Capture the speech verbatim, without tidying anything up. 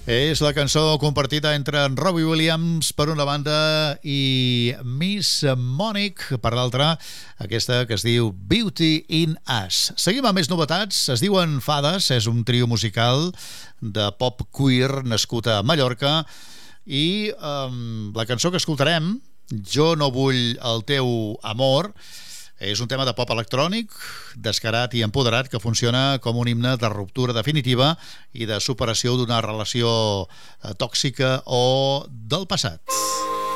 És la cançó compartida entre en Robbie Williams per una banda i Miss Monique per l'altra, aquesta que es diu Beauty in Us. Seguim amb més novetats. Es diuen Fades, és un trio musical de pop queer nascut a Mallorca i um, la cançó que escoltarem, Jo no vull el teu amor, és un tema de pop electrònic, descarat i empoderat, que funciona com un himne de ruptura definitiva i de superació d'una relació tòxica o del passat.